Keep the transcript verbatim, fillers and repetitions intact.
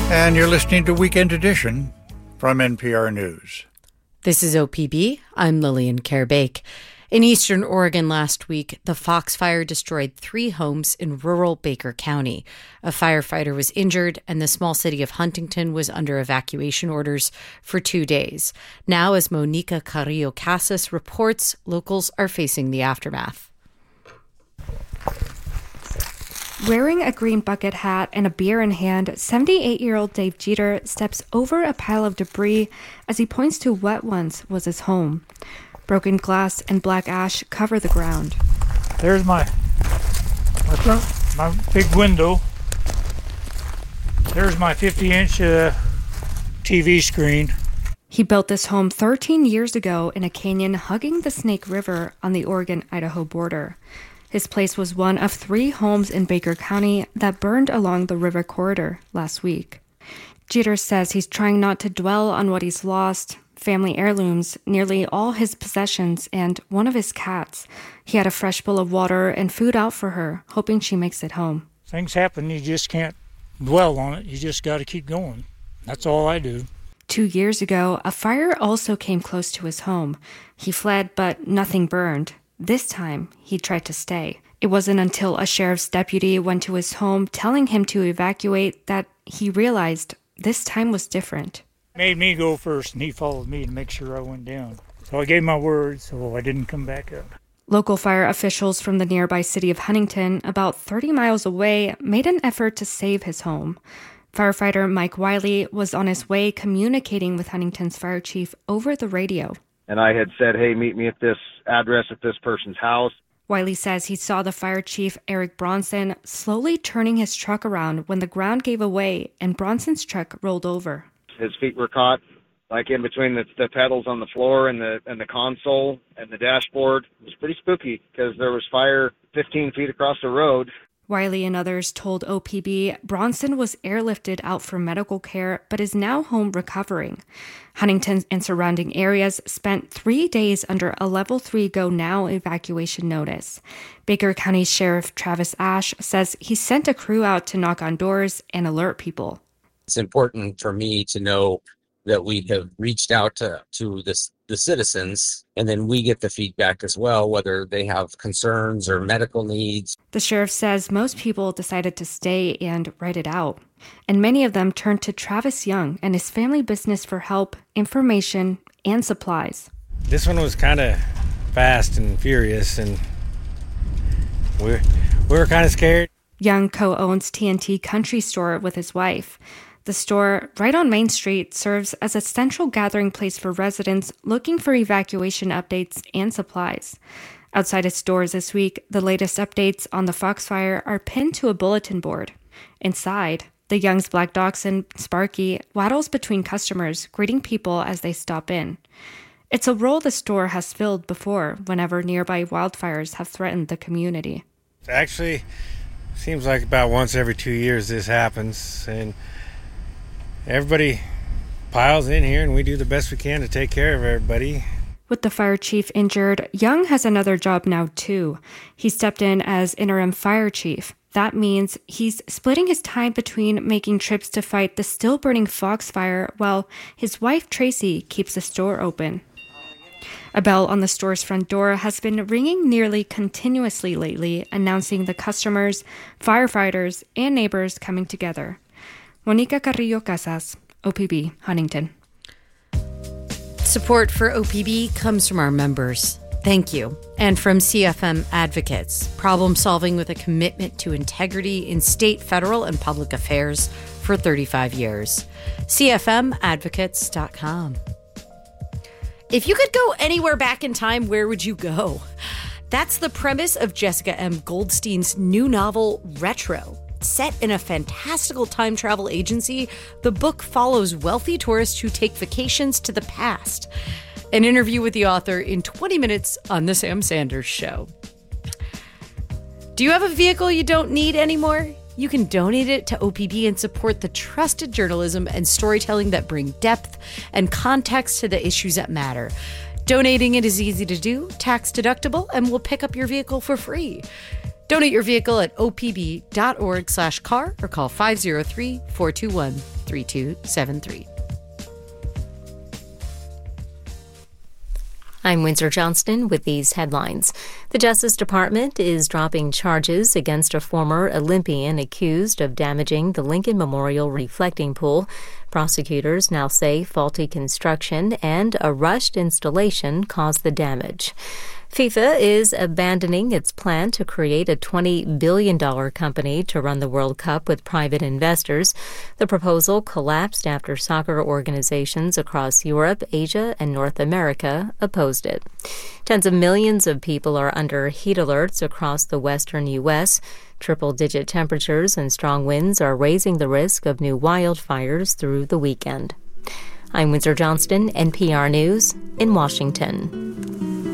And you're listening to Weekend Edition from N P R News. This is O P B. I'm Lillian Karabake. In eastern Oregon last week, the Fox Fire destroyed three homes in rural Baker County. A firefighter was injured, and the small city of Huntington was under evacuation orders for two days. Now, as Monica Carrillo Casas reports, locals are facing the aftermath. Wearing a green bucket hat and a beer in hand, seventy-eight-year-old Dave Jeter steps over a pile of debris as he points to what once was his home. Broken glass and black ash cover the ground. There's my, my, my big window. There's my fifty-inch uh, T V screen. He built this home thirteen years ago in a canyon hugging the Snake River on the Oregon-Idaho border. His place was one of three homes in Baker County that burned along the river corridor last week. Jeter says he's trying not to dwell on what he's lost. Family heirlooms, nearly all his possessions, and one of his cats. He had a fresh bowl of water and food out for her, hoping she makes it home. Things happen, you just can't dwell on it. You just got to keep going. That's all I do. Two years ago, a fire also came close to his home. He fled, but nothing burned. This time, he tried to stay. It wasn't until a sheriff's deputy went to his home telling him to evacuate that he realized this time was different. Made me go first, and he followed me to make sure I went down. So I gave my word, so I didn't come back up. Local fire officials from the nearby city of Huntington, about thirty miles away, made an effort to save his home. Firefighter Mike Wiley was on his way communicating with Huntington's fire chief over the radio. And I had said, hey, meet me at this address at this person's house. Wiley says he saw the fire chief, Eric Bronson, slowly turning his truck around when the ground gave away and Bronson's truck rolled over. His feet were caught, like in between the, the pedals on the floor and the and the console and the dashboard. It was pretty spooky because there was fire fifteen feet across the road. Wiley and others told O P B Bronson was airlifted out for medical care but is now home recovering. Huntington and surrounding areas spent three days under a level three go now evacuation notice. Baker County Sheriff Travis Ash says he sent a crew out to knock on doors and alert people. It's important for me to know that we have reached out to, to this, the citizens, and then we get the feedback as well, whether they have concerns or medical needs. The sheriff says most people decided to stay and write it out, and many of them turned to Travis Young and his family business for help, information, and supplies. This one was kind of fast and furious, and we we were kind of scared. Young co-owns T N T Country Store with his wife. The store, right on Main Street, serves as a central gathering place for residents looking for evacuation updates and supplies. Outside its doors this week, the latest updates on the Fox Fire are pinned to a bulletin board. Inside, the Young's Black Dachshund, Sparky, waddles between customers, greeting people as they stop in. It's a role the store has filled before whenever nearby wildfires have threatened the community. Actually, seems like about once every two years this happens, and everybody piles in here, and we do the best we can to take care of everybody. With the fire chief injured, Young has another job now, too. He stepped in as interim fire chief. That means he's splitting his time between making trips to fight the still-burning Fox Fire while his wife, Tracy, keeps the store open. A bell on the store's front door has been ringing nearly continuously lately, announcing the customers, firefighters, and neighbors coming together. Monica Carrillo Casas, O P B, Huntington. Support for O P B comes from our members. Thank you. And from C F M Advocates, problem solving with a commitment to integrity in state, federal, and public affairs for thirty-five years. C F M advocates dot com. If you could go anywhere back in time, where would you go? That's the premise of Jessica M. Goldstein's new novel, Retro. Set in a fantastical time travel agency, the book follows wealthy tourists who take vacations to the past. An interview with the author in twenty minutes on The Sam Sanders Show. Do you have a vehicle you don't need anymore? You can donate it to O P B and support the trusted journalism and storytelling that bring depth and context to the issues that matter. Donating it is easy to do, tax deductible, and we'll pick up your vehicle for free. Donate your vehicle at opb.org slash car or call five oh three, four two one, three two seven three. I'm Windsor Johnston with these headlines. The Justice Department is dropping charges against a former Olympian accused of damaging the Lincoln Memorial reflecting pool. Prosecutors now say faulty construction and a rushed installation caused the damage. FIFA is abandoning its plan to create a twenty billion dollars company to run the World Cup with private investors. The proposal collapsed after soccer organizations across Europe, Asia, and North America opposed it. Tens of millions of people are under heat alerts across the western U S. Triple-digit temperatures and strong winds are raising the risk of new wildfires through the weekend. I'm Windsor Johnston, N P R News in Washington.